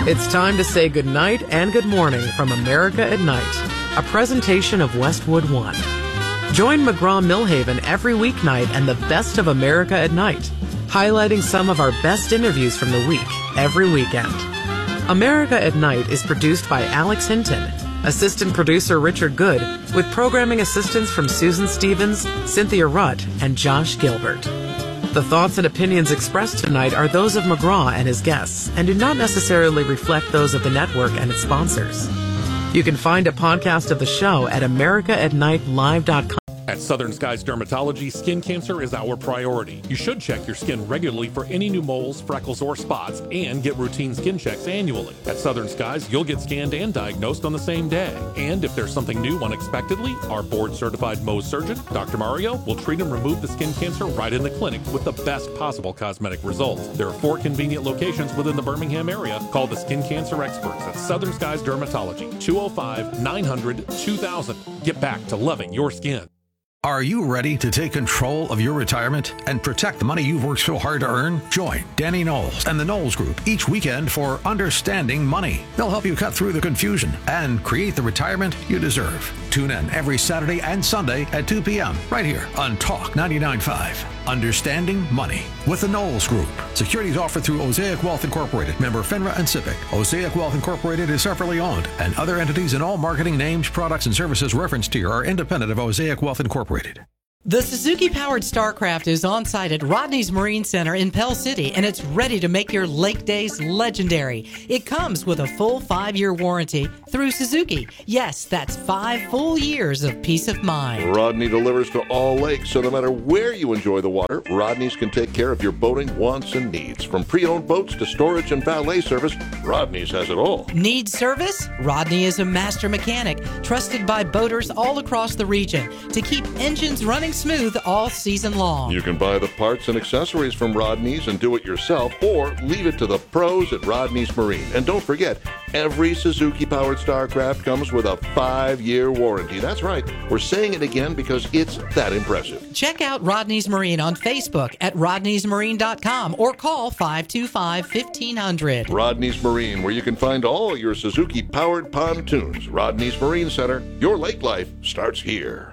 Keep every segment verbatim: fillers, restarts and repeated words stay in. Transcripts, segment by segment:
It's time to say goodnight and good morning from America at Night, a presentation of Westwood One. Join McGraw-Millhaven every weeknight and the best of America at Night, highlighting some of our best interviews from the week every weekend. America at Night is produced by Alex Hinton, assistant producer Richard Good, with programming assistance from Susan Stevens, Cynthia Rutt, and Josh Gilbert. The thoughts and opinions expressed tonight are those of McGraw and his guests and do not necessarily reflect those of the network and its sponsors. You can find a podcast of the show at america at night live dot com. At Southern Skies Dermatology, skin cancer is our priority. You should check your skin regularly for any new moles, freckles, or spots, and get routine skin checks annually. At Southern Skies, you'll get scanned and diagnosed on the same day. And if there's something new unexpectedly, our board-certified Mohs surgeon, Doctor Mario, will treat and remove the skin cancer right in the clinic with the best possible cosmetic results. There are four convenient locations within the Birmingham area. Call the skin cancer experts at Southern Skies Dermatology, two oh five, nine hundred, two thousand. Get back to loving your skin. Are you ready to take control of your retirement and protect the money you've worked so hard to earn? Join Danny Knowles and the Knowles Group each weekend for Understanding Money. They'll help you cut through the confusion and create the retirement you deserve. Tune in every Saturday and Sunday at two p.m. right here on Talk ninety-nine point five. Understanding Money with the Knowles Group. Securities offered through Osaic Wealth Incorporated, member FINRA and SIPC. Osaic Wealth Incorporated is separately owned, and other entities and all marketing names, products, and services referenced here are independent of Osaic Wealth Incorporated. The Suzuki-powered Starcraft is on site at Rodney's Marine Center in Pell City, and it's ready to make your lake days legendary. It comes with a full five-year warranty through Suzuki. Yes, that's five full years of peace of mind. Rodney delivers to all lakes, so no matter where you enjoy the water, Rodney's can take care of your boating wants and needs. From pre-owned boats to storage and valet service, Rodney's has it all. Need service? Rodney is a master mechanic, trusted by boaters all across the region to keep engines running smooth all season long. You can buy the parts and accessories from Rodney's and do it yourself, or leave it to the pros at Rodney's Marine. And don't forget, every Suzuki-powered Starcraft comes with a five-year warranty. That's right. We're saying it again because it's that impressive. Check out Rodney's Marine on Facebook at rodneys marine dot com or call five two five, fifteen hundred. Rodney's Marine, where you can find all your Suzuki-powered pontoons. Rodney's Marine Center. Your lake life starts here.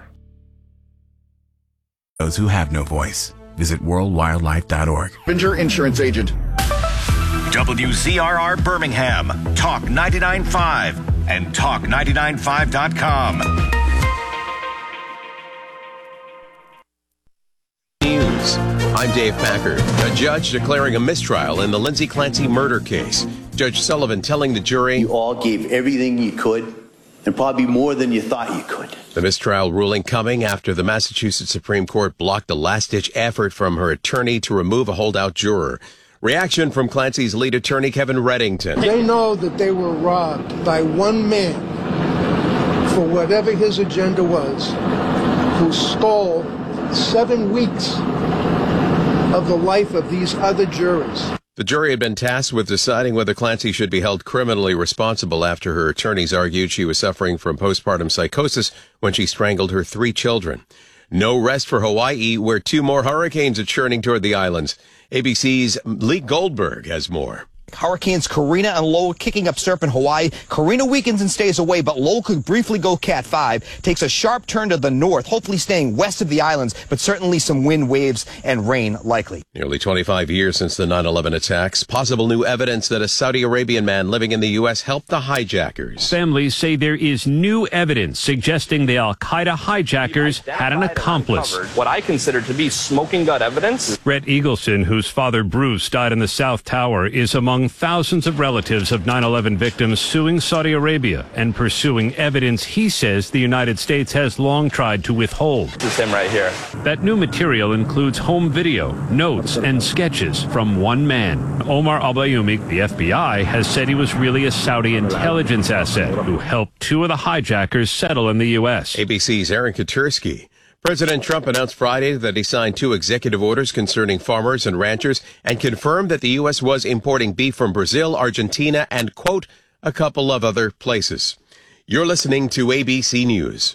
Those who have no voice. Visit world wildlife dot org. Binger Insurance Agent. W Z R R Birmingham, Talk ninety-nine point five, and talk ninety-nine point five dot com. News. I'm Dave Packard. A judge declaring a mistrial in the Lindsay Clancy murder case. Judge Sullivan telling the jury, "You all gave everything you could, and probably more than you thought you could." The mistrial ruling coming after the Massachusetts Supreme Court blocked a last-ditch effort from her attorney to remove a holdout juror. Reaction from Clancy's lead attorney, Kevin Reddington. They know that they were robbed by one man for whatever his agenda was, who stole seven weeks of the life of these other jurors. The jury had been tasked with deciding whether Clancy should be held criminally responsible after her attorneys argued she was suffering from postpartum psychosis when she strangled her three children. No rest for Hawaii, where two more hurricanes are churning toward the islands. A B C's Lee Goldberg has more. Hurricanes Karina and Lowell kicking up surf in Hawaii. Karina weakens and stays away, but Lowell could briefly go Cat five. Takes a sharp turn to the north, hopefully staying west of the islands, but certainly some wind, waves, and rain likely. Nearly twenty-five years since the nine eleven attacks. Possible new evidence that a Saudi Arabian man living in the U S helped the hijackers. Families say there is new evidence suggesting the al-Qaeda hijackers had an accomplice. What I consider to be smoking gun evidence. Rhett Eagleson, whose father Bruce died in the South Tower, is among thousands of relatives of nine eleven victims suing Saudi Arabia and pursuing evidence he says the United States has long tried to withhold. This is him right here. That new material includes home video, notes, and sketches from one man. Omar al-Bayoumi, the F B I, has said he was really a Saudi intelligence asset who helped two of the hijackers settle in the U S. A B C's Aaron Katursky. President Trump announced Friday that he signed two executive orders concerning farmers and ranchers and confirmed that the U S was importing beef from Brazil, Argentina, and, quote, a couple of other places. You're listening to A B C News.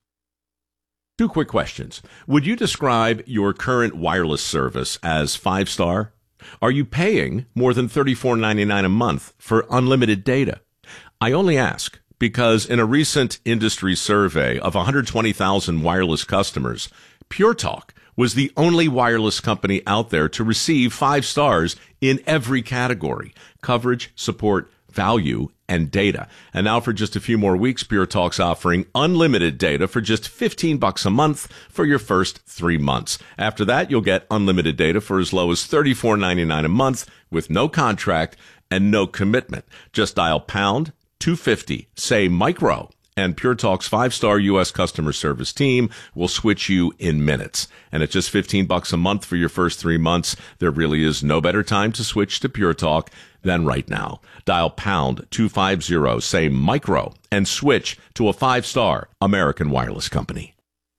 Two quick questions. Would you describe your current wireless service as five-star? Are you paying more than thirty-four ninety-nine a month for unlimited data? I only ask because in a recent industry survey of one hundred twenty thousand wireless customers, Pure Talk was the only wireless company out there to receive five stars in every category: coverage, support, value, and data. And now for just a few more weeks, Pure Talk's offering unlimited data for just fifteen bucks a month for your first three months. After that, you'll get unlimited data for as low as thirty-four ninety-nine a month with no contract and no commitment. Just dial pound two fifty, say micro, and Pure Talk's five-star U S customer service team will switch you in minutes. And at just fifteen bucks a month for your first three months, there really is no better time to switch to Pure Talk than right now. Dial pound two fifty, say micro, and switch to a five-star American wireless company.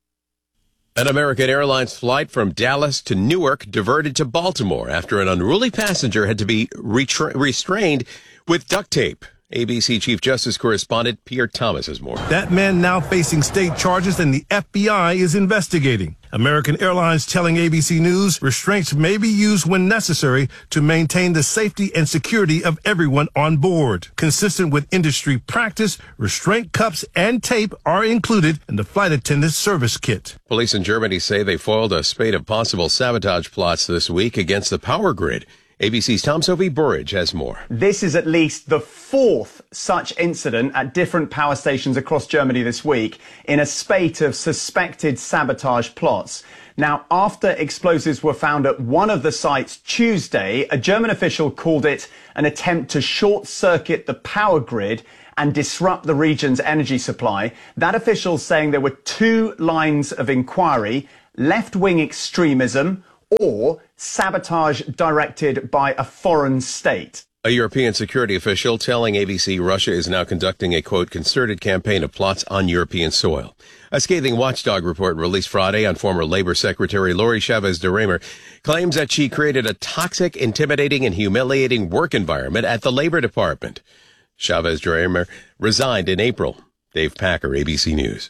An American Airlines flight from Dallas to Newark diverted to Baltimore after an unruly passenger had to be retra- restrained with duct tape. A B C Chief Justice correspondent Pierre Thomas has more. That man now facing state charges and the F B I is investigating. American Airlines telling A B C News restraints may be used when necessary to maintain the safety and security of everyone on board. Consistent with industry practice, restraint cups and tape are included in the flight attendant's service kit. Police in Germany say they foiled a spate of possible sabotage plots this week against the power grid. A B C's Tom Sophie Burridge has more. This is at least the fourth such incident at different power stations across Germany this week in a spate of suspected sabotage plots. Now, after explosives were found at one of the sites Tuesday, a German official called it an attempt to short-circuit the power grid and disrupt the region's energy supply. That official saying there were two lines of inquiry: left-wing extremism or sabotage directed by a foreign state. A European security official telling A B C Russia is now conducting a, quote, concerted campaign of plots on European soil. A scathing watchdog report released Friday on former Labor Secretary Lori Chavez de Remer claims that she created a toxic, intimidating, and humiliating work environment at the Labor Department. Chavez de Remer resigned in April. Dave Packer, A B C News.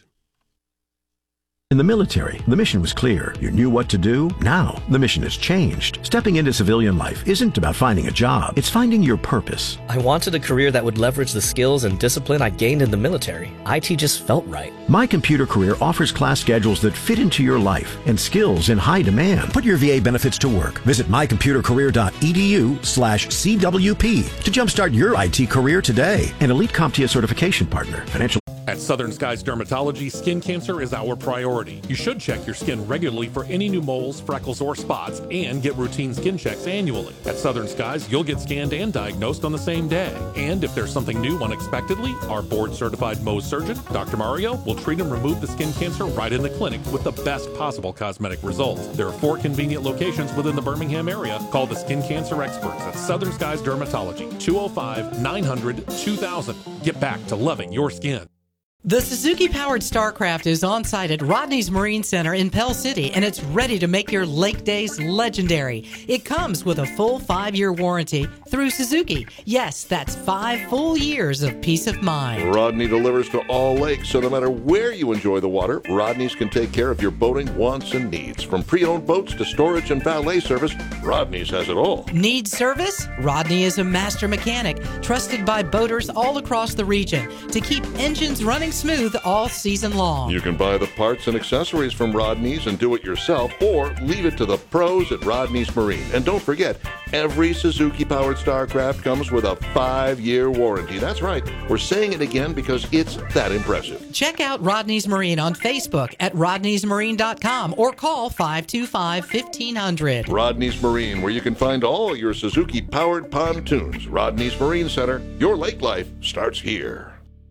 In the military, the mission was clear. You knew what to do. Now, the mission has changed. Stepping into civilian life isn't about finding a job. It's finding your purpose. I wanted a career that would leverage the skills and discipline I gained in the military. I T just felt right. My Computer Career offers class schedules that fit into your life and skills in high demand. Put your V A benefits to work. Visit mycomputercareer.edu slash CWP to jumpstart your I T career today. An Elite CompTIA certification partner. Financial. At Southern Skies Dermatology, skin cancer is our priority. You should check your skin regularly for any new moles, freckles, or spots, and get routine skin checks annually. At Southern Skies, you'll get scanned and diagnosed on the same day. And if there's something new unexpectedly, our board-certified Mohs surgeon, Doctor Mario, will treat and remove the skin cancer right in the clinic with the best possible cosmetic results. There are four convenient locations within the Birmingham area. Call the skin cancer experts at Southern Skies Dermatology, two oh five, nine hundred, two thousand. Get back to loving your skin. The Suzuki-powered Starcraft is on site at Rodney's Marine Center in Pell City, and it's ready to make your lake days legendary. It comes with a full five-year warranty through Suzuki. Yes, that's five full years of peace of mind. Rodney delivers to all lakes, so no matter where you enjoy the water, Rodney's can take care of your boating wants and needs. From pre-owned boats to storage and valet service, Rodney's has it all. Need service? Rodney is a master mechanic, trusted by boaters all across the region to keep engines running smooth all season long. You can buy the parts and accessories from Rodney's and do it yourself, or leave it to the pros at Rodney's Marine. And don't forget, every Suzuki-powered Starcraft comes with a five-year warranty. That's right. We're saying it again because it's that impressive. Check out Rodney's Marine on Facebook at rodneys marine dot com or call five two five, fifteen hundred. Rodney's Marine, where you can find all your Suzuki-powered pontoons. Rodney's Marine Center. Your lake life starts here.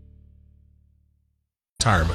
Retirement.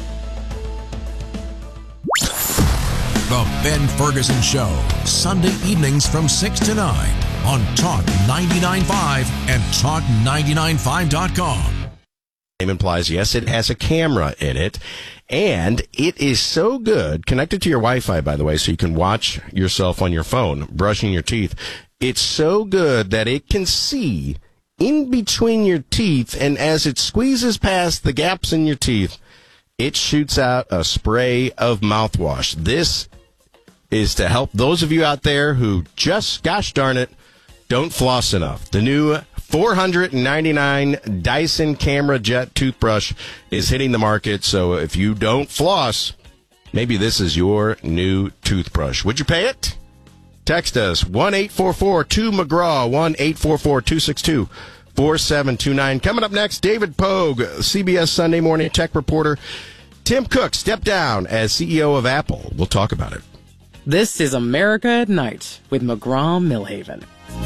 The Ben Ferguson Show, Sunday evenings from six to nine on Talk ninety-nine point five and talk ninety-nine five dot com. Name implies, yes, it has a camera in it, and it is so good, connected to your Wi-Fi, by the way, so you can watch yourself on your phone, brushing your teeth. It's so good that it can see in between your teeth, and as it squeezes past the gaps in your teeth, it shoots out a spray of mouthwash. This is to help those of you out there who just, gosh darn it, don't floss enough. The new four hundred ninety-nine dollars Dyson Camera Jet toothbrush is hitting the market, so if you don't floss, maybe this is your new toothbrush. Would you pay it? Text us one eight four four two McGraw, one eight four four two six two four seven two nine. Coming up next, David Pogue, C B S Sunday Morning Tech reporter. Tim Cook stepped down as C E O of Apple. We'll talk about it. This is America at Night with McGraw-Millhaven.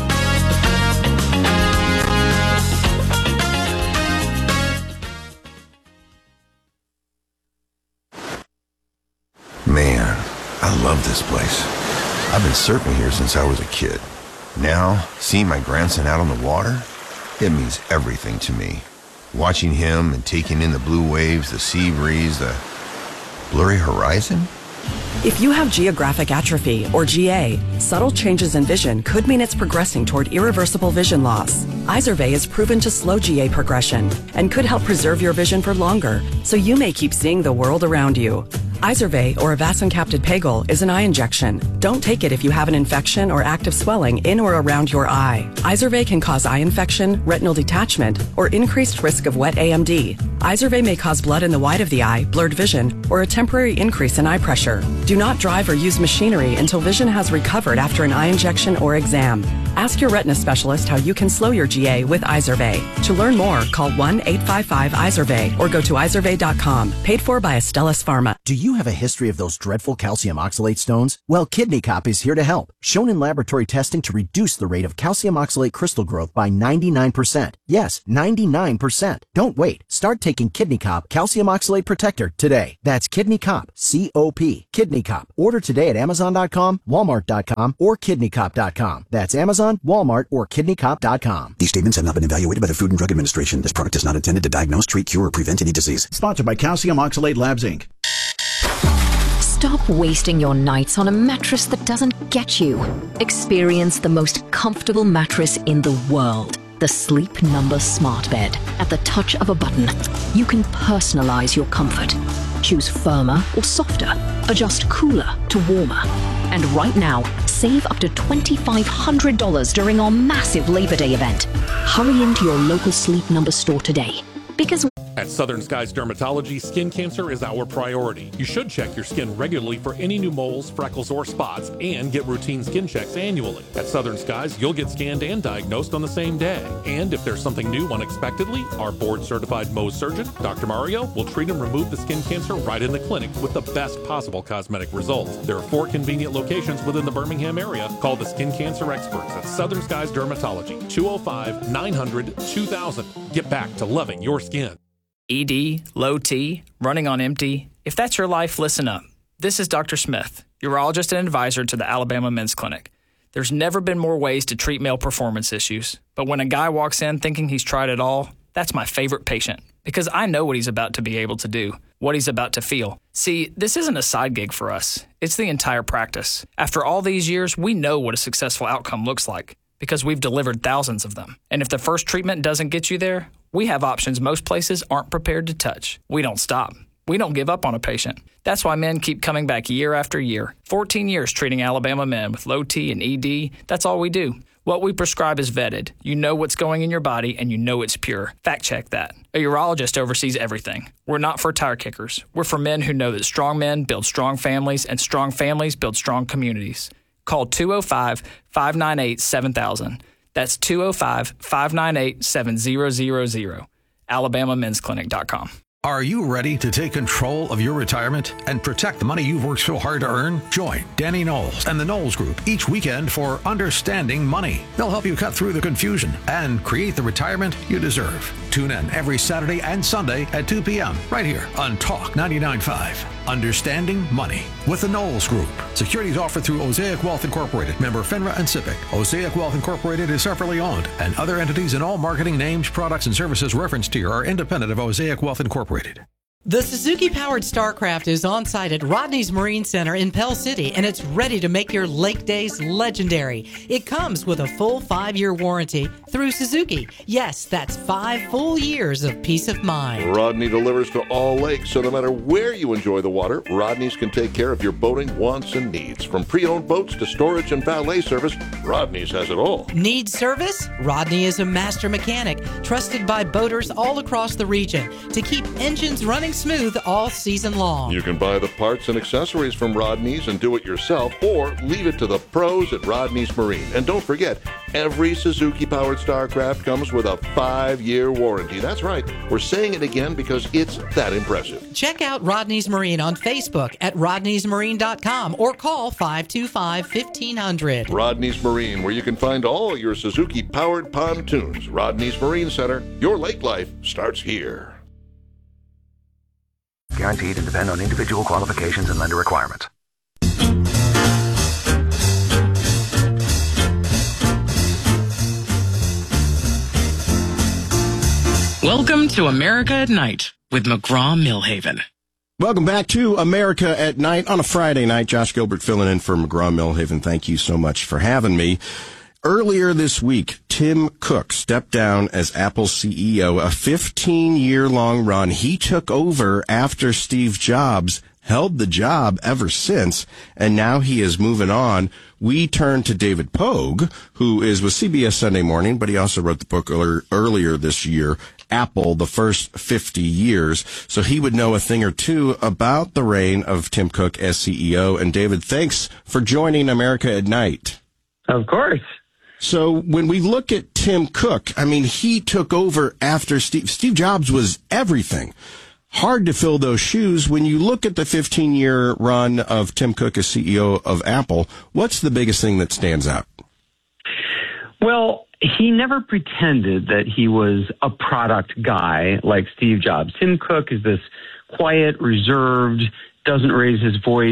Man, I love this place. I've been surfing here since I was a kid. Now, seeing my grandson out on the water, it means everything to me. Watching him and taking in the blue waves, the sea breeze, the blurry horizon. If you have geographic atrophy, or G A, subtle changes in vision could mean it's progressing toward irreversible vision loss. Izervay is proven to slow G A progression and could help preserve your vision for longer, so you may keep seeing the world around you. Izervay, or avacincaptad pegol, is an eye injection. Don't take it if you have an infection or active swelling in or around your eye. Izervay can cause eye infection, retinal detachment, or increased risk of wet A M D. Izervay may cause blood in the white of the eye, blurred vision, or a temporary increase in eye pressure. Do not drive or use machinery until vision has recovered after an eye injection or exam. Ask your retina specialist how you can slow your G A with Izervay. To learn more, call one eight five five Izervay or go to izervay dot com. Paid for by Astellas Pharma. Do you have a history of those dreadful calcium oxalate stones? Well, Kidney Cop is here to help. Shown in laboratory testing to reduce the rate of calcium oxalate crystal growth by ninety-nine percent. Yes, ninety-nine percent. Don't wait. Start taking Kidney Cop Calcium Oxalate Protector today. That's Kidney Cop, C O P. Kidney Cop. Order today at amazon dot com, walmart dot com, or kidney cop dot com. That's Amazon, Walmart, or kidney cop dot com. These statements have not been evaluated by the Food and Drug Administration. This product is not intended to diagnose, treat, cure, or prevent any disease. Sponsored by Calcium Oxalate Labs, Incorporated. Stop wasting your nights on a mattress that doesn't get you. Experience the most comfortable mattress in the world. The Sleep Number Smart Bed. At the touch of a button, you can personalize your comfort. Choose firmer or softer. Adjust cooler to warmer. And right now, save up to twenty-five hundred dollars during our massive Labor Day event. Hurry into your local Sleep Number store today. Because at Southern Skies Dermatology, skin cancer is our priority. You should check your skin regularly for any new moles, freckles, or spots, and get routine skin checks annually. At Southern Skies, you'll get scanned and diagnosed on the same day. And if there's something new unexpectedly, our board-certified Mohs surgeon, Doctor Mario, will treat and remove the skin cancer right in the clinic with the best possible cosmetic results. There are four convenient locations within the Birmingham area. Call the skin cancer experts at Southern Skies Dermatology, two oh five, nine hundred, two thousand. Get back to loving your skin. E D, low T, running on empty. If that's your life, listen up. This is Doctor Smith, urologist and advisor to the Alabama Men's Clinic. There's never been more ways to treat male performance issues. But when a guy walks in thinking he's tried it all, that's my favorite patient. Because I know what he's about to be able to do, what he's about to feel. See, this isn't a side gig for us. It's the entire practice. After all these years, we know what a successful outcome looks like because we've delivered thousands of them. And if the first treatment doesn't get you there, we have options most places aren't prepared to touch. We don't stop. We don't give up on a patient. That's why men keep coming back year after year. fourteen years treating Alabama men with low T and E D. That's all we do. What we prescribe is vetted. You know what's going in your body and you know it's pure. Fact check that. A urologist oversees everything. We're not for tire kickers. We're for men who know that strong men build strong families and strong families build strong communities. Call two oh five, five nine eight, seven thousand. That's two oh five, five nine eight, seven thousand. alabama men's clinic dot com. Are you ready to take control of your retirement and protect the money you've worked so hard to earn? Join Danny Knowles and the Knowles Group each weekend for Understanding Money. They'll help you cut through the confusion and create the retirement you deserve. Tune in every Saturday and Sunday at two p.m. right here on Talk ninety-nine point five. Understanding Money with the Knowles Group. Securities offered through Osaic Wealth Incorporated, member FINRA and SIPC. Osaic Wealth Incorporated is separately owned, and other entities and all marketing names, products, and services referenced here are independent of Osaic Wealth Incorporated. The Suzuki-powered Starcraft is on site at Rodney's Marine Center in Pell City, and it's ready to make your lake days legendary. It comes with a full five-year warranty through Suzuki. Yes, that's five full years of peace of mind. Rodney delivers to all lakes, so no matter where you enjoy the water, Rodney's can take care of your boating wants and needs. From pre-owned boats to storage and valet service, Rodney's has it all. Need service? Rodney is a master mechanic, trusted by boaters all across the region to keep engines running smooth all season long. You can buy the parts and accessories from Rodney's and do it yourself, or leave it to the pros at Rodney's Marine. And don't forget, every Suzuki-powered Starcraft comes with a five-year warranty. That's right. We're saying it again because it's that impressive. Check out Rodney's Marine on Facebook at rodneys marine dot com or call five two five, fifteen hundred. Rodney's Marine, where you can find all your Suzuki-powered pontoons. Rodney's Marine Center. Your lake life starts here. Guaranteed and depend on individual qualifications and lender requirements. Welcome to America at Night with McGraw-Millhaven. Welcome back to America at Night on a Friday night. Josh Gilbert filling in for McGraw-Millhaven. Thank you so much for having me. Earlier this week, Tim Cook stepped down as Apple's C E O, a fifteen-year-long run. He took over after Steve Jobs held the job ever since, and now he is moving on. We turn to David Pogue, who is with C B S Sunday Morning, but he also wrote the book earlier, earlier this year, Apple, the First fifty years. So he would know a thing or two about the reign of Tim Cook as C E O. And David, thanks for joining America at Night. Of course. So when we look at Tim Cook, I mean, he took over after Steve, Steve Jobs was everything. Hard to fill those shoes. When you look at the fifteen-year run of Tim Cook as C E O of Apple, what's the biggest thing that stands out? Well, he never pretended that he was a product guy like Steve Jobs. Tim Cook is this quiet, reserved, doesn't raise his voice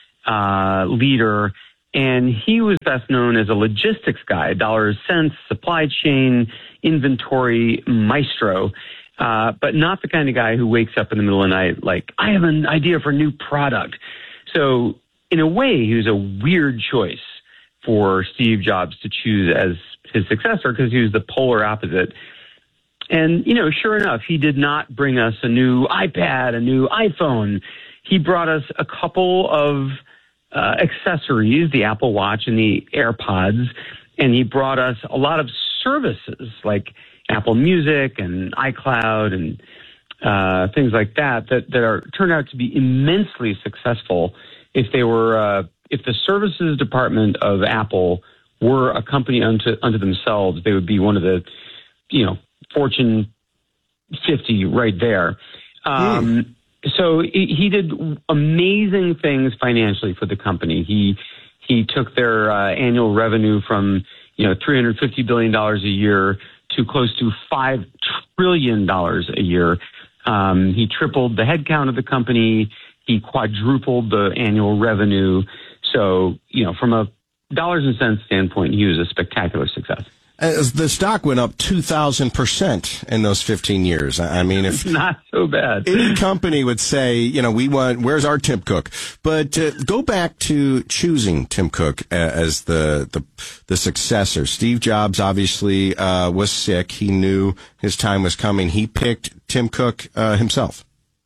uh, leader. And he was best known as a logistics guy, dollars, cents, supply chain, inventory maestro, uh, but not the kind of guy who wakes up in the middle of the night like, I have an idea for a new product. So in a way, he was a weird choice for Steve Jobs to choose as his successor because he was the polar opposite. And, you know, sure enough, he did not bring us a new iPad, a new iPhone. He brought us a couple of Uh, accessories, the Apple Watch and the AirPods, and he brought us a lot of services like Apple Music and iCloud and uh, things like that that that are turned out to be immensely successful. If they were, uh, if the services department of Apple were a company unto unto themselves, they would be one of the, you know, Fortune fifty right there. Um, mm. So he did amazing things financially for the company. He he took their uh, annual revenue from, you know, three hundred fifty billion dollars a year to close to five trillion dollars a year. Um, he tripled the headcount of the company. He quadrupled the annual revenue. So, you know, from a dollars and cents standpoint, he was a spectacular success. As the stock went up two thousand percent in those fifteen years. I mean, if not so bad, any company would say, you know, we want, where's our Tim Cook? But uh, go back to choosing Tim Cook as the, the, the successor. Steve Jobs obviously, uh, was sick. He knew his time was coming. He picked Tim Cook, uh, himself.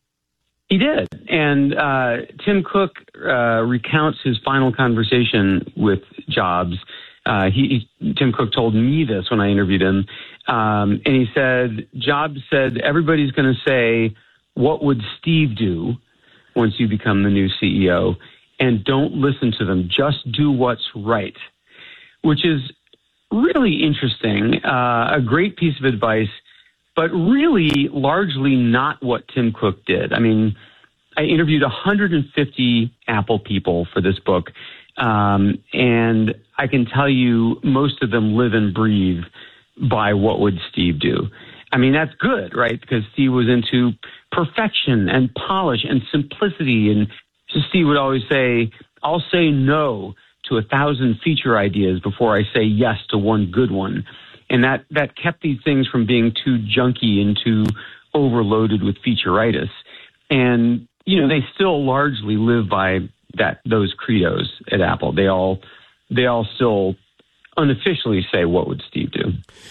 He did. And, uh, Tim Cook, uh, recounts his final conversation with Jobs. Uh, he, Tim Cook told me this when I interviewed him. Um, and he said, Jobs said, everybody's going to say, what would Steve do once you become the new C E O? And don't listen to them. Just do what's right, which is really interesting. Uh, a great piece of advice, but really largely not what Tim Cook did. I mean, I interviewed one hundred fifty Apple people for this book. Um, and I can tell you most of them live and breathe by what would Steve do. I mean, that's good, right? Because Steve was into perfection and polish and simplicity. And Steve would always say, I'll say no to a thousand feature ideas before I say yes to one good one. And that, that kept these things from being too junky and too overloaded with featureitis. and, you know, they still largely live by that those credos at Apple. They all they all still unofficially say, what would Steve do?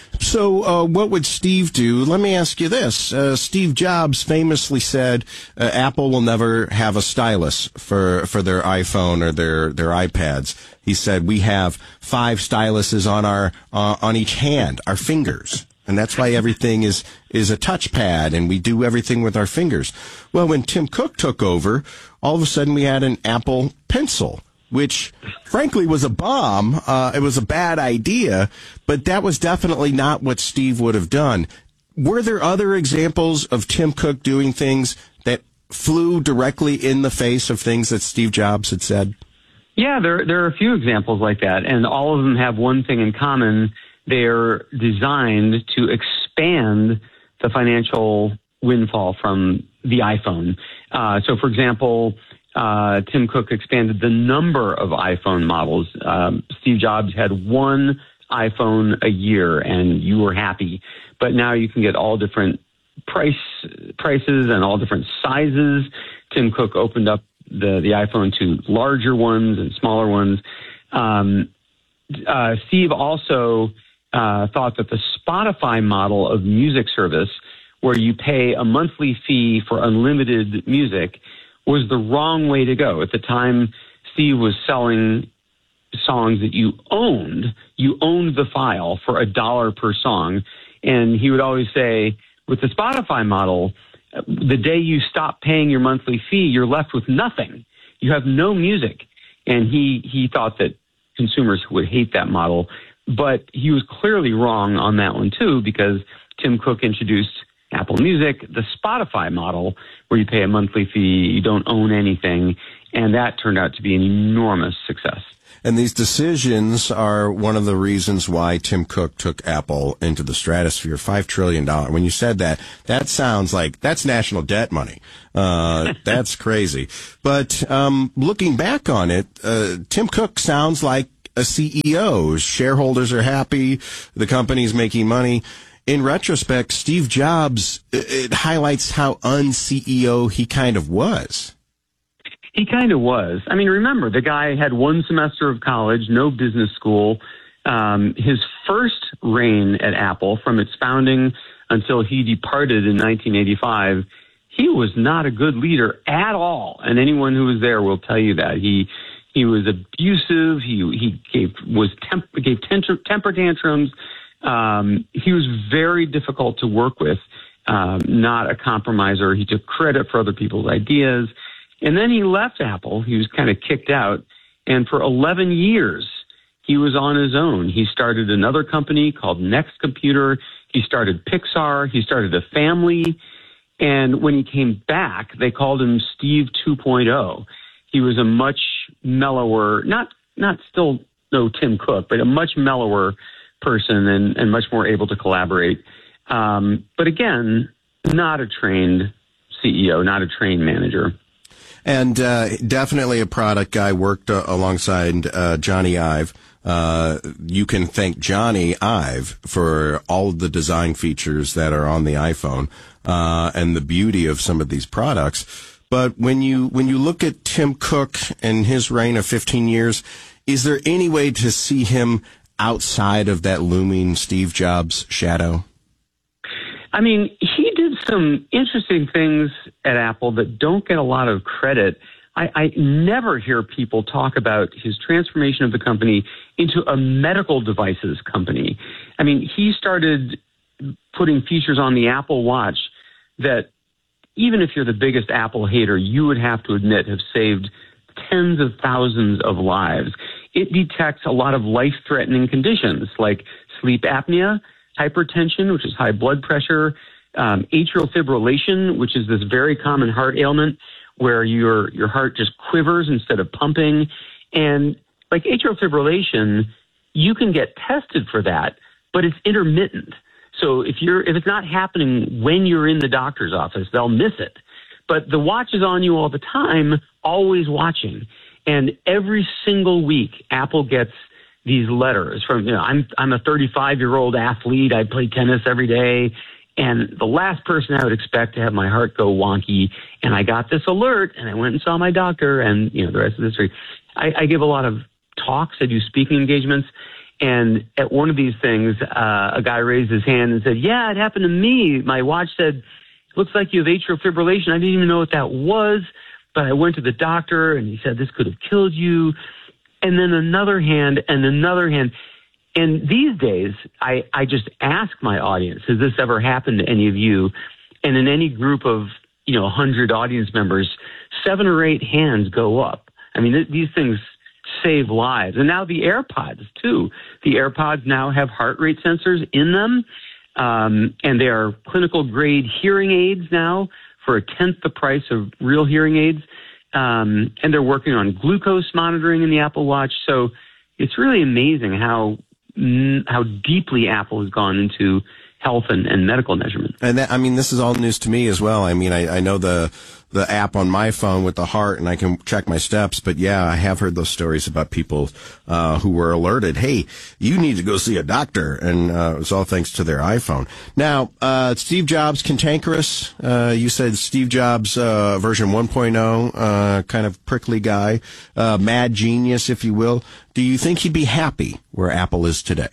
So uh, what would Steve do? Let me ask you this. Uh, Steve Jobs famously said uh, Apple will never have a stylus for, for their iPhone or their, their iPads. He said, we have five styluses on our uh, on each hand, our fingers. And that's why everything is, is a touchpad, and we do everything with our fingers. Well, when Tim Cook took over, all of a sudden we had an Apple Pencil, which frankly was a bomb. Uh, it was a bad idea, but that was definitely not what Steve would have done. Were there other examples of Tim Cook doing things that flew directly in the face of things that Steve Jobs had said? Yeah, there there are a few examples like that, and all of them have one thing in common. They're designed to expand the financial windfall from the iPhone. Uh, so, for example, uh, Tim Cook expanded the number of iPhone models. Um, Steve Jobs had one iPhone a year, and you were happy. But now you can get all different price prices and all different sizes. Tim Cook opened up the, the iPhone to larger ones and smaller ones. Um, uh, Steve also uh, thought that the Spotify model of music service, where you pay a monthly fee for unlimited music, was the wrong way to go. At the time, Steve was selling songs that you owned. You owned the file for a dollar per song. And he would always say, with the Spotify model, the day you stop paying your monthly fee, you're left with nothing. You have no music. And he, he thought that consumers would hate that model. But he was clearly wrong on that one, too, because Tim Cook introduced Apple Music, the Spotify model, where you pay a monthly fee, you don't own anything, and that turned out to be an enormous success. And these decisions are one of the reasons why Tim Cook took Apple into the stratosphere, five trillion dollars. When you said that, that sounds like that's national debt money. Uh, that's crazy. But um, looking back on it, uh, Tim Cook sounds like a C E O. Shareholders are happy. The company's making money. In retrospect, Steve Jobs, it highlights how un-C E O he kind of was. He kind of was. I mean, remember, the guy had one semester of college, no business school. Um, his first reign at Apple, from its founding until he departed in nineteen eighty-five, he was not a good leader at all. And anyone who was there will tell you that. He he was abusive. He he gave was temp, gave temper, temper tantrums. Um, he was very difficult to work with. Um, not a compromiser. He took credit for other people's ideas. And then he left Apple. He was kind of kicked out. And for eleven years, he was on his own. He started another company called Next Computer. He started Pixar. He started a family. And when he came back, they called him Steve two point oh. He was a much mellower, not not still no Tim Cook, but a much mellower person and, and much more able to collaborate. Um, but again, not a trained C E O, not a trained manager. And uh, definitely a product guy, worked uh, alongside uh, Johnny Ive. Uh, you can thank Johnny Ive for all of the design features that are on the iPhone uh, and the beauty of some of these products. But when you when you look at Tim Cook and his reign of fifteen years, is there any way to see him outside of that looming Steve Jobs shadow? I mean, he did some interesting things at Apple that don't get a lot of credit. I, I never hear people talk about his transformation of the company into a medical devices company. I mean, he started putting features on the Apple Watch that, even if you're the biggest Apple hater, you would have to admit have saved tens of thousands of lives. It detects a lot of life-threatening conditions like sleep apnea, hypertension, which is high blood pressure, um, atrial fibrillation, which is this very common heart ailment where your your heart just quivers instead of pumping. And like atrial fibrillation, you can get tested for that, but it's intermittent. So if you're if it's not happening when you're in the doctor's office, they'll miss it. But the watch is on you all the time, always watching. And every single week, Apple gets these letters from, you know, I'm I'm a thirty-five-year-old athlete. I play tennis every day. And the last person I would expect to have my heart go wonky. And I got this alert, and I went and saw my doctor, and, you know, the rest of the history. I, I give a lot of talks. I do speaking engagements. And at one of these things, uh, a guy raised his hand and said, yeah, it happened to me. My watch said, looks like you have atrial fibrillation. I didn't even know what that was, but I went to the doctor, and he said this could have killed you. And then another hand and another hand. And these days, I, I just ask my audience, has this ever happened to any of you? And in any group of, you know, one hundred audience members, seven or eight hands go up. I mean, th- these things save lives. And now the AirPods, too. The AirPods now have heart rate sensors in them, um, and they are clinical-grade hearing aids now for a tenth the price of real hearing aids. Um, and they're working on glucose monitoring in the Apple Watch. So it's really amazing how how deeply Apple has gone into health and, and medical measurement. And that, I mean, this is all news to me as well. I mean, I, I know the the app on my phone with the heart, and I can check my steps. But yeah, I have heard those stories about people uh, who were alerted, hey, you need to go see a doctor, and uh, it was all thanks to their iPhone. Now, uh, Steve Jobs, cantankerous. Uh, you said Steve Jobs uh, version one point oh, uh, kind of prickly guy, uh, mad genius, if you will. Do you think he'd be happy where Apple is today?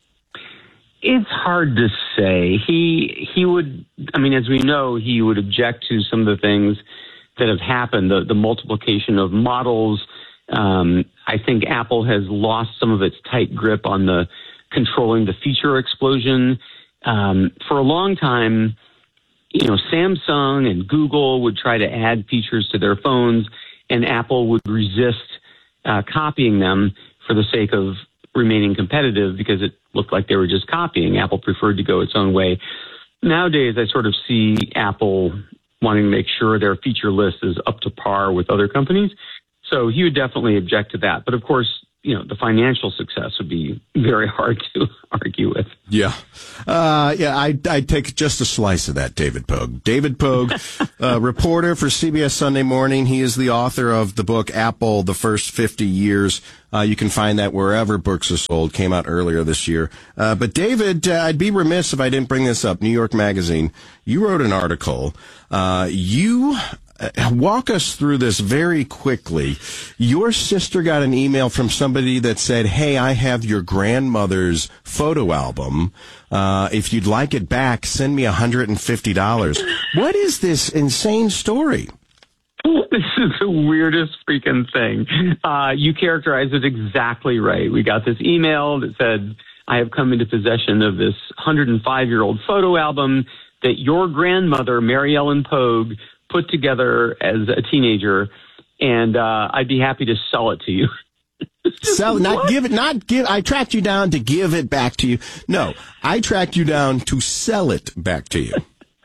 It's hard to say. He he would, I mean, as we know, he would object to some of the things that have happened, the, the multiplication of models. Um, I think Apple has lost some of its tight grip on the controlling the feature explosion. Um, for a long time, you know, Samsung and Google would try to add features to their phones, and Apple would resist uh, copying them for the sake of remaining competitive because it looked like they were just copying. Apple preferred to go its own way. Nowadays, I sort of see Apple wanting to make sure their feature list is up to par with other companies. So he would definitely object to that. But of course, you know, the financial success would be very hard to argue with. Yeah. Uh, yeah, I'd, I'd take just a slice of that, David Pogue. David Pogue, uh, reporter for C B S Sunday Morning. He is the author of the book, Apple, The First fifty years. Uh, you can find that wherever books are sold. Came out earlier this year. Uh, but David, uh, I'd be remiss if I didn't bring this up. New York Magazine, you wrote an article. Uh, you... Walk us through this very quickly. Your sister got an email from somebody that said, hey, I have your grandmother's photo album. Uh, if you'd like it back, send me one hundred fifty dollars. What is this insane story? This is the weirdest freaking thing. Uh, you characterized it exactly right. We got this email that said, I have come into possession of this one hundred five-year-old photo album that your grandmother, Mary Ellen Pogue, put together as a teenager, and uh, I'd be happy to sell it to you. Sell, not give it, not give. I tracked you down to give it back to you. No, I tracked you down to sell it back to you.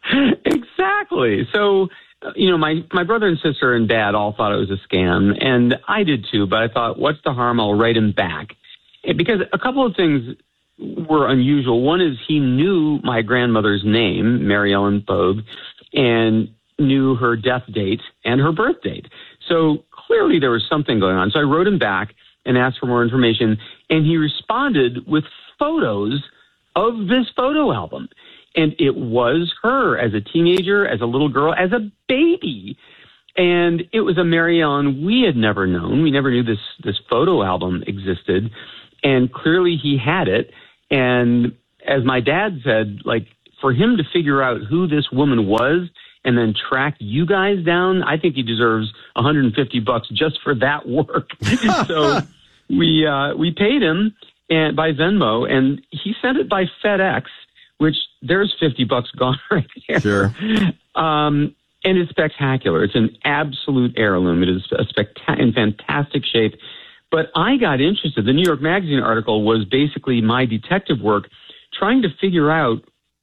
Exactly. So, you know, my, my brother and sister and dad all thought it was a scam, and I did too, but I thought, what's the harm? I'll write him back. Because a couple of things were unusual. One is he knew my grandmother's name, Mary Ellen Pogue, and knew her death date and her birth date. So clearly there was something going on. So I wrote him back and asked for more information, and he responded with photos of this photo album. And it was her as a teenager, as a little girl, as a baby. And it was a Mary Ellen we had never known. We never knew this, this photo album existed. And clearly he had it. And as my dad said, like, for him to figure out who this woman was and then track you guys down, I think he deserves one hundred fifty bucks just for that work. So we uh, we paid him and by Venmo, and he sent it by FedEx, which there's fifty bucks gone right there. Sure. Um, and it's spectacular. It's an absolute heirloom. It is a spectac- in fantastic shape. But I got interested. The New York Magazine article was basically my detective work trying to figure out,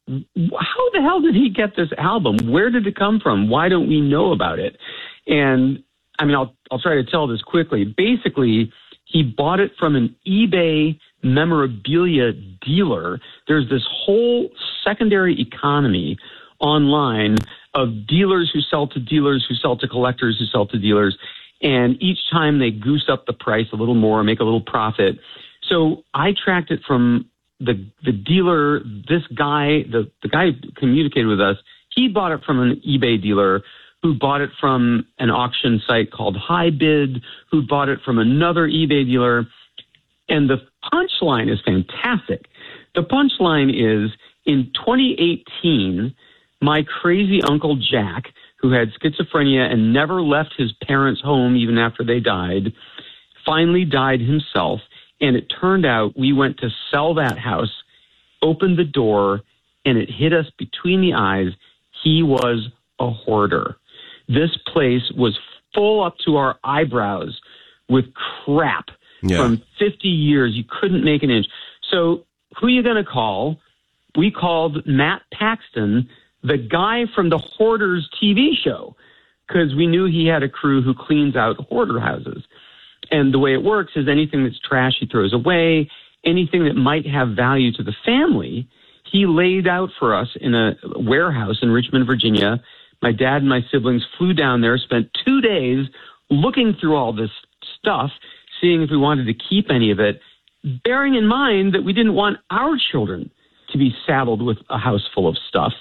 how the hell did he get this album? Where did it come from? Why don't we know about it? And I mean, I'll I'll try to tell this quickly. Basically, he bought it from an eBay memorabilia dealer. There's this whole secondary economy online of dealers who sell to dealers who sell to collectors who sell to dealers. And each time they goose up the price a little more, make a little profit. So I tracked it from the the dealer, this guy, the, the guy who communicated with us, he bought it from an eBay dealer who bought it from an auction site called HighBid, who bought it from another eBay dealer. And the punchline is fantastic. The punchline is, in twenty eighteen, my crazy Uncle Jack, who had schizophrenia and never left his parents' home even after they died, finally died himself. And it turned out we went to sell that house, opened the door, and it hit us between the eyes. He was a hoarder. This place was full up to our eyebrows with crap Yeah. from fifty years. You couldn't make an inch. So who are you going to call? We called Matt Paxton, the guy from the Hoarders T V show, because we knew he had a crew who cleans out hoarder houses. And the way it works is anything that's trash he throws away, anything that might have value to the family, he laid out for us in a warehouse in Richmond, Virginia. My dad and my siblings flew down there, spent two days looking through all this stuff, seeing if we wanted to keep any of it, bearing in mind that we didn't want our children to be saddled with a house full of stuff.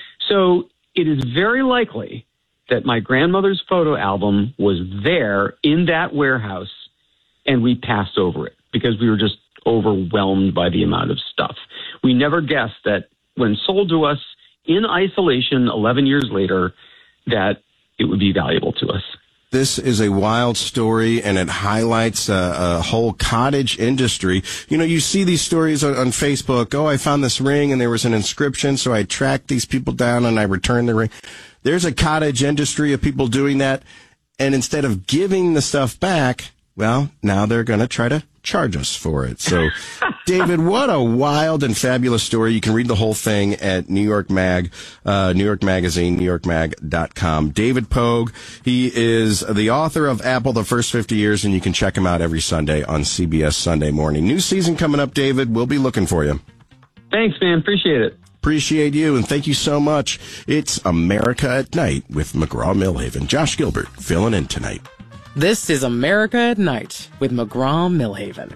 So it is very likely that my grandmother's photo album was there in that warehouse, and we passed over it because we were just overwhelmed by the amount of stuff. We never guessed that when sold to us in isolation eleven years later, that it would be valuable to us. This is a wild story, and it highlights a, a whole cottage industry. You know, you see these stories on, on Facebook. Oh, I found this ring, and there was an inscription, so I tracked these people down, and I returned the ring. There's a cottage industry of people doing that, and instead of giving the stuff back, well, now they're going to try to charge us for it. So, David, what a wild and fabulous story. You can read the whole thing at New York Mag, uh, New York Magazine, new york mag dot com. David Pogue, he is the author of Apple, The First fifty Years, and you can check him out every Sunday on C B S Sunday Morning. New season coming up, David. We'll be looking for you. Thanks, man. Appreciate it. Appreciate you, and thank you so much. It's America at Night with McGraw-Milhaven. Josh Gilbert filling in tonight. This is America at Night with McGraw-Milhaven.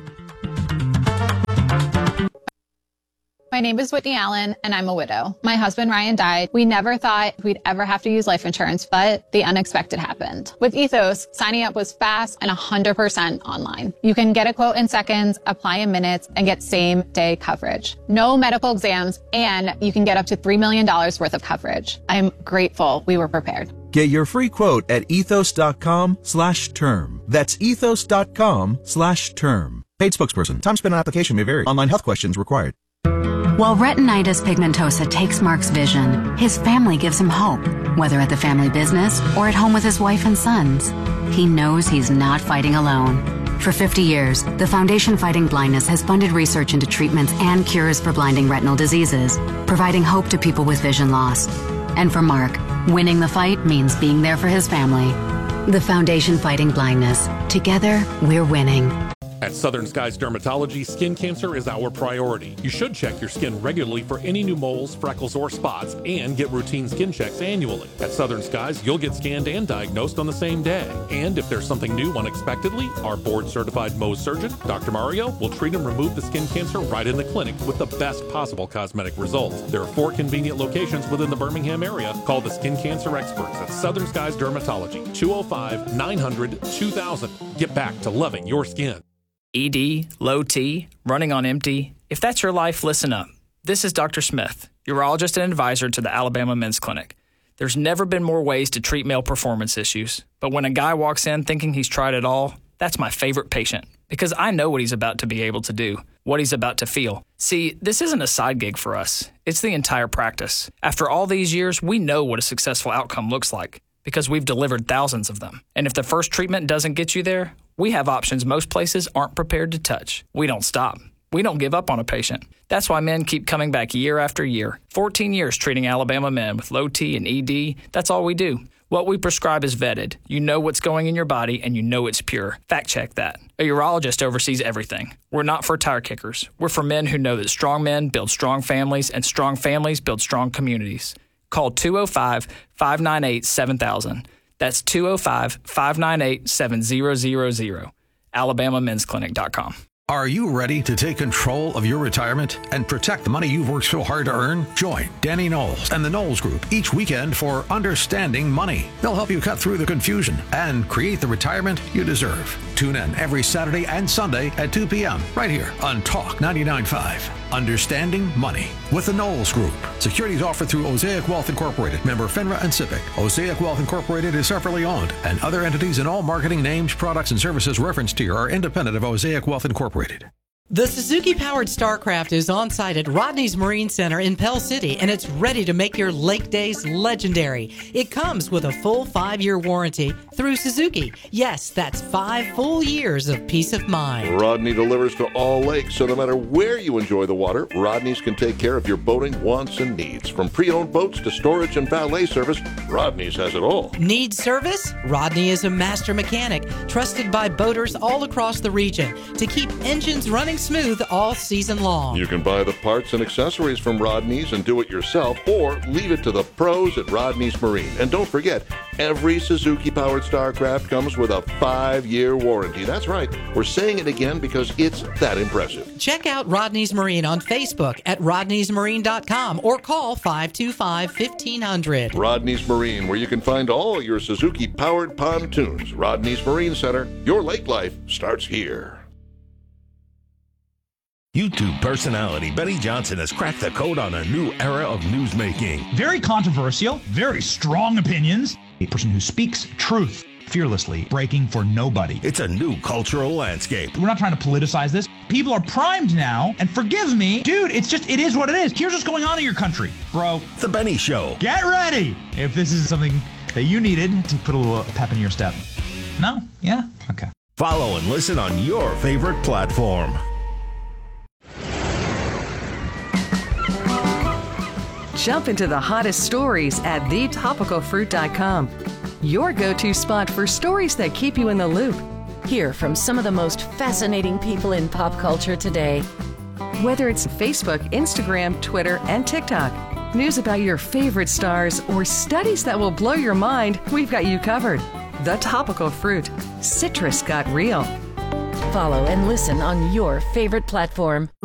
My name is Whitney Allen, and I'm a widow. My husband, Ryan, died. We never thought we'd ever have to use life insurance, but the unexpected happened. With Ethos, signing up was fast and one hundred percent online. You can get a quote in seconds, apply in minutes, and get same-day coverage. No medical exams, and you can get up to three million dollars worth of coverage. I'm grateful we were prepared. Get your free quote at ethos.com slash term. That's ethos.com slash term. Paid spokesperson. Time spent on application may vary. Online health questions required. While retinitis pigmentosa takes Mark's vision, his family gives him hope, whether at the family business or at home with his wife and sons. He knows he's not fighting alone. For fifty years, the Foundation Fighting Blindness has funded research into treatments and cures for blinding retinal diseases, providing hope to people with vision loss. And for Mark, winning the fight means being there for his family. The Foundation Fighting Blindness. Together, we're winning. At Southern Skies Dermatology, skin cancer is our priority. You should check your skin regularly for any new moles, freckles, or spots, and get routine skin checks annually. At Southern Skies, you'll get scanned and diagnosed on the same day. And if there's something new unexpectedly, our board-certified Mohs surgeon, Doctor Mario, will treat and remove the skin cancer right in the clinic with the best possible cosmetic results. There are four convenient locations within the Birmingham area. Call the skin cancer experts at Southern Skies Dermatology, two oh five, nine hundred, two thousand. Get back to loving your skin. E D, low T, running on empty. If that's your life, listen up. This is Doctor Smith, urologist and advisor to the Alabama Men's Clinic. There's never been more ways to treat male performance issues. But when a guy walks in thinking he's tried it all, that's my favorite patient. Because I know what he's about to be able to do, what he's about to feel. See, this isn't a side gig for us. It's the entire practice. After all these years, we know what a successful outcome looks like, because we've delivered thousands of them. And if the first treatment doesn't get you there, we have options most places aren't prepared to touch. We don't stop. We don't give up on a patient. That's why men keep coming back year after year. fourteen years treating Alabama men with low T and E D. That's all we do. What we prescribe is vetted. You know what's going in your body, and you know it's pure. Fact check that. A urologist oversees everything. We're not for tire kickers. We're for men who know that strong men build strong families, and strong families build strong communities. Call two oh five, five nine eight, seven thousand. That's two oh five, five nine eight, seven thousand. alabama men's clinic dot com. Are you ready to take control of your retirement and protect the money you've worked so hard to earn? Join Danny Knowles and the Knowles Group each weekend for Understanding Money. They'll help you cut through the confusion and create the retirement you deserve. Tune in every Saturday and Sunday at two p.m. right here on Talk ninety-nine point five. Understanding Money with the Knowles Group. Securities offered through Osaic Wealth Incorporated, member FINRA and SIPC. Osaic Wealth Incorporated is separately owned, and other entities and all marketing names, products, and services referenced here are independent of Osaic Wealth Incorporated. The Suzuki-powered Starcraft is on site at Rodney's Marine Center in Pell City, and it's ready to make your lake days legendary. It comes with a full five-year warranty through Suzuki. Yes, that's five full years of peace of mind. Rodney delivers to all lakes, so no matter where you enjoy the water, Rodney's can take care of your boating wants and needs. From pre-owned boats to storage and valet service, Rodney's has it all. Need service? Rodney is a master mechanic, trusted by boaters all across the region to keep engines running smooth all season long. You can buy the parts and accessories from Rodney's and do it yourself, or leave it to the pros at Rodney's Marine. And don't forget, every Suzuki-powered Starcraft comes with a five-year warranty. That's right. We're saying it again because it's that impressive. Check out Rodney's Marine on Facebook at rodneys marine dot com or call five two five, fifteen hundred. Rodney's Marine, where you can find all your Suzuki-powered pontoons. Rodney's Marine Center. Your lake life starts here. YouTube personality Benny Johnson has cracked the code on a new era of newsmaking. Very controversial, very strong opinions. A person who speaks truth fearlessly, breaking for nobody. It's a new cultural landscape. We're not trying to politicize this. People are primed now, and forgive me, dude, it's just, it is what it is. Here's what's going on in your country, bro. The Benny Show. Get ready if this is something that you needed to put a little pep in your step. No? Yeah? Okay. Follow and listen on your favorite platform. Jump into the hottest stories at the topical fruit dot com. Your go-to spot for stories that keep you in the loop. Hear from some of the most fascinating people in pop culture today. Whether it's Facebook, Instagram, Twitter, and TikTok, news about your favorite stars, or studies that will blow your mind, we've got you covered. The Topical Fruit. Citrus got real. Follow and listen on your favorite platform.